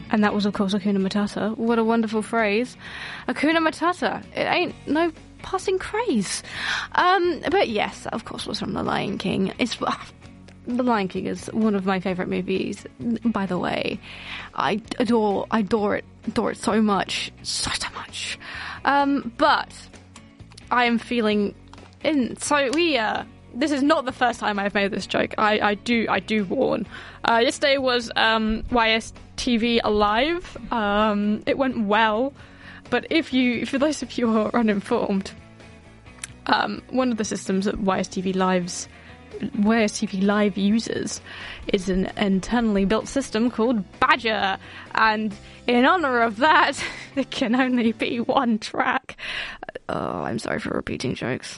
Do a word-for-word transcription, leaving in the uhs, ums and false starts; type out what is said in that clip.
And that was, of course, Hakuna Matata. What a wonderful phrase. Hakuna Matata. It ain't no passing craze. Um, but yes, that, of course, was from The Lion King. It's... The Lion King is one of my favourite movies, by the way. I adore, I adore it, adore it so much, so, so much. Um, but I am feeling in, so we, uh, this is not the first time I've made this joke. I, I do, I do warn. Uh, yesterday was, um, Y S T V Alive. Um, it went well, but if you, for those of you who are uninformed, um, one of the systems that Y S T V Live's Y S T V Live uses is an internally built system called Badger, and in honour of that, there can only be one track. Oh, I'm sorry for repeating jokes.